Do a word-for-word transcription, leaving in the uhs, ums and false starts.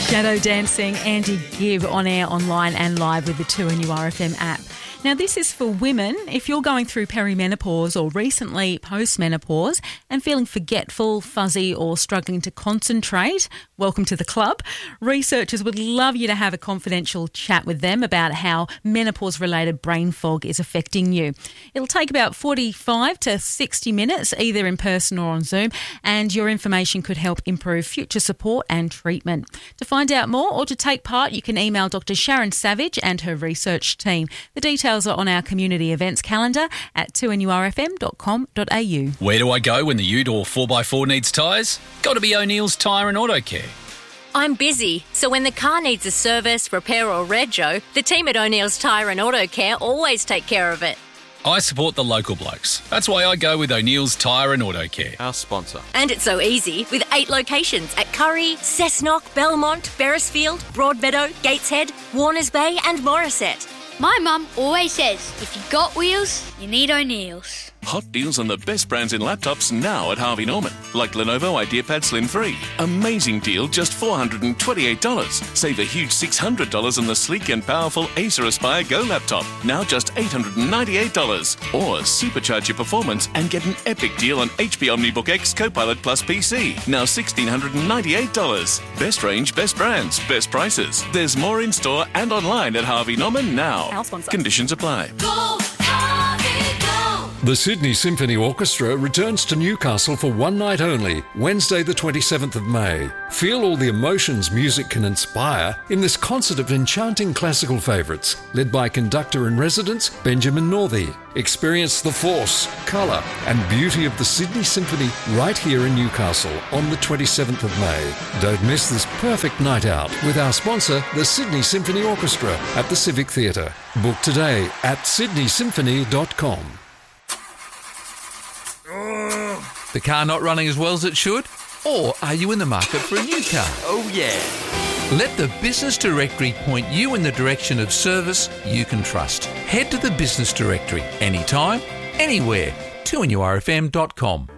Shadow Dancing, Andy Gibb on air, online and live with the two N U R F M app. Now, this is for women. If you're going through perimenopause or recently postmenopause and feeling forgetful, fuzzy or struggling to concentrate, welcome to the club. Researchers would love you to have a confidential chat with them about how menopause-related brain fog is affecting you. It'll take about forty-five to sixty minutes, either in person or on Zoom, and your information could help improve future support and treatment. To find out more or to take part, you can email Doctor Sharon Savage and her research team. The details are on our community events calendar at two N U R F M dot com dot a u. Where do I go when the ute or four by four needs tyres? Got to be O'Neill's Tyre and Auto Care. I'm busy, so when the car needs a service, repair or rego, the team at O'Neill's Tyre and Auto Care always take care of it. I support the local blokes. That's why I go with O'Neill's Tyre and Auto Care. Our sponsor. And it's so easy with eight locations at Curry, Cessnock, Belmont, Beresfield, Broadmeadow, Gateshead, Warners Bay and Morisset. My mum always says, if you got wheels, you need O'Neill's. Hot deals on the best brands in laptops now at Harvey Norman. Like Lenovo IdeaPad Slim three. Amazing deal, just four hundred twenty-eight dollars. Save a huge six hundred dollars on the sleek and powerful Acer Aspire Go laptop. Now just eight hundred ninety-eight dollars. Or supercharge your performance and get an epic deal on H P OmniBook X Copilot Plus P C. Now one thousand six hundred ninety-eight dollars. Best range, best brands, best prices. There's more in store and online at Harvey Norman now. Our sponsor. Conditions apply. Go, Harvey, go! The Sydney Symphony Orchestra returns to Newcastle for one night only, Wednesday the twenty-seventh of May. Feel all the emotions music can inspire in this concert of enchanting classical favourites, led by conductor-in-residence Benjamin Northey. Experience the force, colour and beauty of the Sydney Symphony right here in Newcastle on the twenty-seventh of May. Don't miss this perfect night out with our sponsor, the Sydney Symphony Orchestra at the Civic Theatre. Book today at sydney symphony dot com. The car not running as well as it should? Or are you in the market for a new car? Oh yeah. Let the Business Directory point you in the direction of service you can trust. Head to the Business Directory anytime, anywhere. two N U R F M dot com.